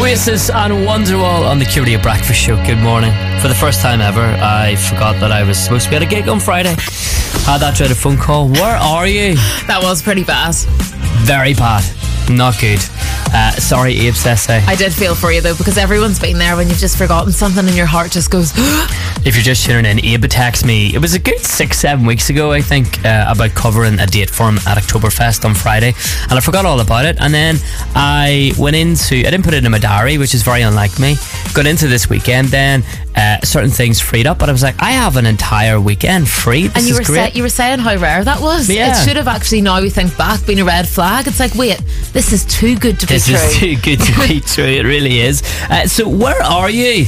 Oasis and Wonderwall on the Q Radio Breakfast Show. Good morning. For the first time ever, I forgot that I was supposed to be at a gig on Friday. Had that dreaded phone call. Where are you? That was pretty bad. Very bad. Not good. Sorry, Abe Sesse. I did feel for you though, because everyone's been there when you've just forgotten something and your heart just goes. If you're just tuning in, Abe texted me, it was a good 6-7 weeks ago I think, about covering a date for him at Oktoberfest on Friday, and I forgot all about it. And then I didn't put it in my diary, which is very unlike me. Got into this weekend, then certain things freed up, but I was like, I have an entire weekend free. This and you were saying how rare that was. Yeah. It should have actually, now we think back, been a red flag. It's like, wait, this is too good to be true. This is too good to be true. It really is. So where are you?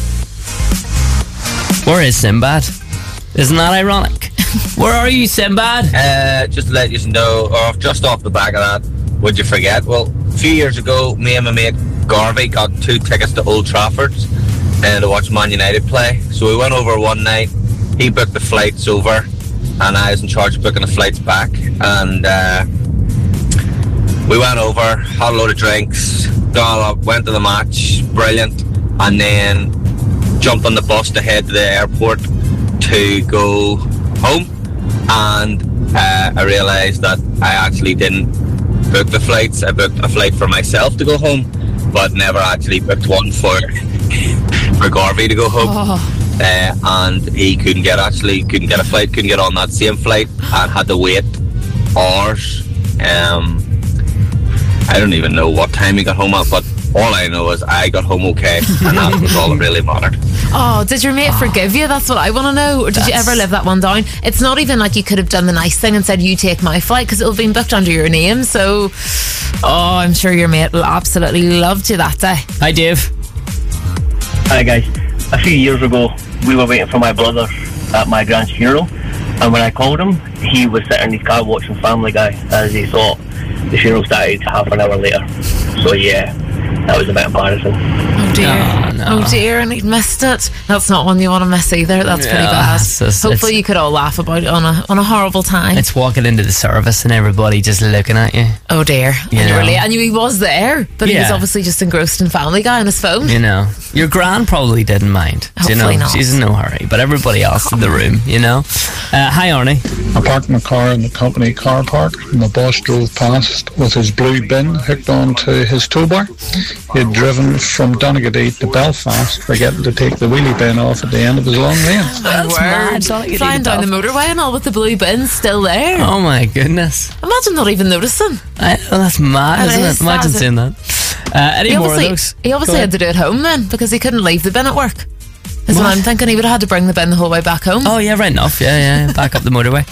Where is Sinbad? Isn't that ironic? Where are you, Sinbad? Just to let you know, or just off the back of that, would you forget? Well, a few years ago, me and my mate Garvey got 2 tickets to Old Trafford to watch Man United play. So we went over one night. He booked the flights over, and I was in charge of booking the flights back. And we went over, had a load of drinks, got up, went to the match, brilliant, and then jumped on the bus to head to the airport to go home. And I realised that I actually didn't book the flights. I booked a flight for myself to go home, but never actually booked one for Garvey to go home. And he couldn't get a flight, couldn't get on that same flight, and had to wait hours. I don't even know what time he got home at, but all I know is I got home okay, and that was all that really mattered. Oh, did your mate forgive you? That's what I want to know. Or did you ever live that one down? It's not even like you could have done the nice thing and said, you take my flight, because it'll have been booked under your name. So, I'm sure your mate will absolutely loved you that day. Hi, Dave. Hi, guys. A few years ago, we were waiting for my brother at my grand's funeral, and when I called him, he was sitting in his car watching Family Guy, as he thought the funeral started half an hour later. So yeah, that was a bit embarrassing. Oh dear. Oh dear, and he'd missed it. That's not one you want to miss either. That's pretty bad. Hopefully you could all laugh about it on a horrible time. It's walking into the service and everybody just looking at you. Oh dear. And you were late, and he was there, but he was obviously just engrossed in Family Guy on his phone. You know, your gran probably didn't mind. Hopefully not. She's in no hurry, but everybody else in the room, you know. Hi, Arnie. I parked my car in the company car park, and the boss drove past with his blue bin hooked onto his tow bar. He had driven from Donegal to Belfast, forgetting to take the wheelie bin off at the end of his long lane. That's mad. Flying down the motorway and all with the blue bin still there. Oh my goodness. Imagine not even noticing. I know, that's mad, isn't it? Imagine seeing that. Any more of those? He obviously had to do it home then, because he couldn't leave the bin at work. Is what I'm thinking. He would have had to bring the bin the whole way back home. Oh yeah, right enough. Yeah, back up the motorway.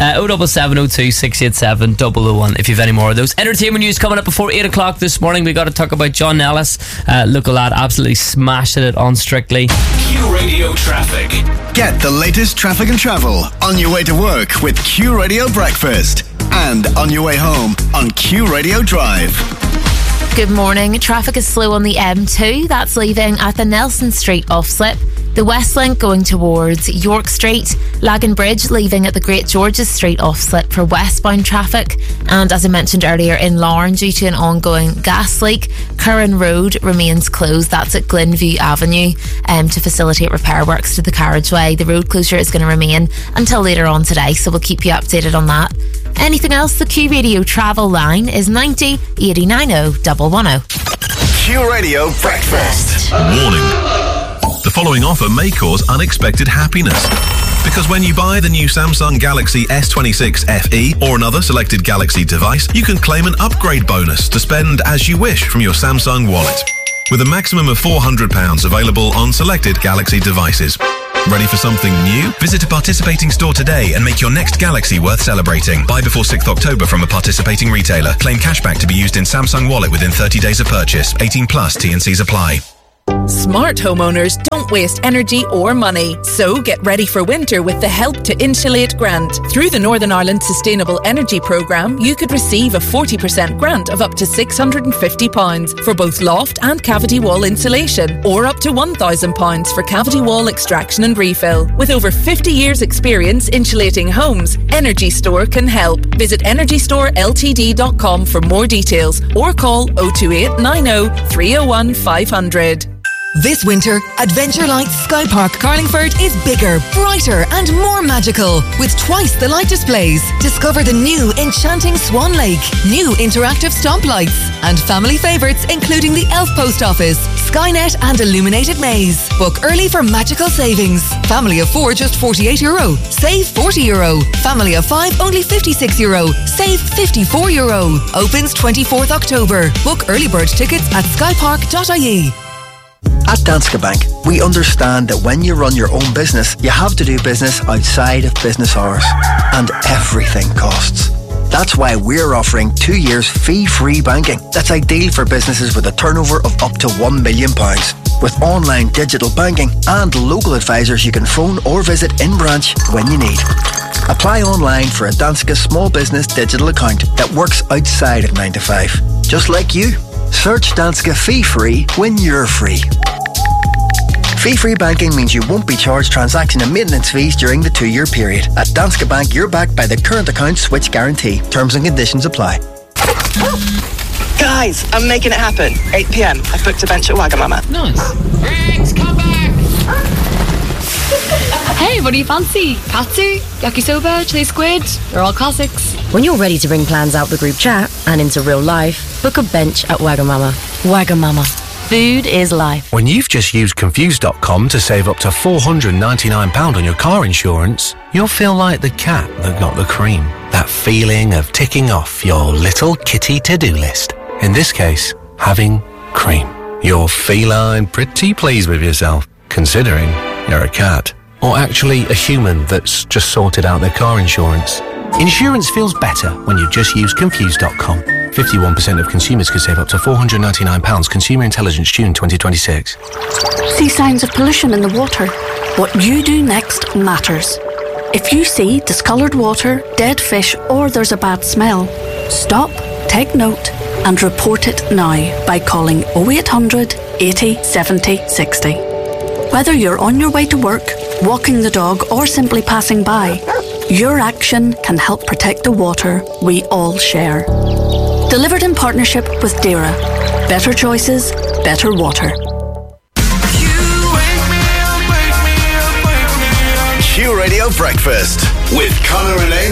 07702 687 001 if you've any more of those. Entertainment news coming up before 8 o'clock this morning. We got to talk about John Nellis. Local lad, absolutely smashing it on Strictly. Q Radio Traffic. Get the latest traffic and travel on your way to work with Q Radio Breakfast, and on your way home on Q Radio Drive. Good morning. Traffic is slow on the M2. That's leaving at the Nelson Street off-slip. The West Link going towards York Street. Lagan Bridge leaving at the Great George's Street off-slip for westbound traffic. And as I mentioned earlier, in Larne, due to an ongoing gas leak, Curran Road remains closed. That's at Glenview Avenue to facilitate repair works to the carriageway. The road closure is going to remain until later on today, so we'll keep you updated on that. Anything else? The Q Radio travel line is 90 89 110. Q Radio Breakfast. Warning. The following offer may cause unexpected happiness. Because when you buy the new Samsung Galaxy S26 FE or another selected Galaxy device, you can claim an upgrade bonus to spend as you wish from your Samsung wallet, with a maximum of £400 available on selected Galaxy devices. Ready for something new? Visit a participating store today and make your next Galaxy worth celebrating. Buy before 6th October from a participating retailer. Claim cashback to be used in Samsung Wallet within 30 days of purchase. 18 plus T&Cs apply. Smart homeowners don't waste energy or money. So get ready for winter with the Help to Insulate grant. Through the Northern Ireland Sustainable Energy Programme, you could receive a 40% grant of up to £650 for both loft and cavity wall insulation, or up to £1,000 for cavity wall extraction and refill. With over 50 years experience insulating homes, Energy Store can help. Visit EnergyStoreLTD.com for more details or call 028 90 301 500. This winter, Adventure Lights Sky Park Carlingford is bigger, brighter and more magical with twice the light displays. Discover the new enchanting Swan Lake, new interactive stomp lights and family favourites including the Elf Post Office, Skynet and Illuminated Maze. Book early for magical savings. Family of 4 just €48. Save €40. Family of 5 only €56. Save €54. Opens 24th October. Book early bird tickets at skypark.ie. At Danske Bank, we understand that when you run your own business, you have to do business outside of business hours. And everything costs. That's why we're offering 2 years fee-free banking. That's ideal for businesses with a turnover of up to £1 million. With online digital banking and local advisors you can phone or visit in branch when you need. Apply online for a Danske small business digital account that works outside of 9 to 5. Just like you. Search Danske fee-free when you're free. Fee-free banking means you won't be charged transaction and maintenance fees during the 2-year period. At Danske Bank, you're backed by the current account switch guarantee. Terms and conditions apply. Guys, I'm making it happen. 8 p.m. I've booked a bench at Wagamama. Nice. Rex, come back! Hey, what do you fancy? Katsu, yakisoba, chili squid? They're all classics. When you're ready to bring plans out the group chat and into real life, book a bench at Wagamama. Wagamama. Food is life. When you've just used Confused.com to save up to £499 on your car insurance, you'll feel like the cat that got the cream. That feeling of ticking off your little kitty to-do list. In this case, having cream. You're feline pretty pleased with yourself, considering you're a cat. Or actually a human that's just sorted out their car insurance. Insurance feels better when you just use Confused.com. 51% of consumers could save up to £499. Consumer Intelligence, June 2026. See signs of pollution in the water? What you do next matters. If you see discoloured water, dead fish, or there's a bad smell, stop, take note, and report it now by calling 0800 80 70 60. Whether you're on your way to work, walking the dog, or simply passing by, your action can help protect the water we all share. Delivered in partnership with DERA. Better choices, better water. Q Radio Breakfast with Conor and Amy.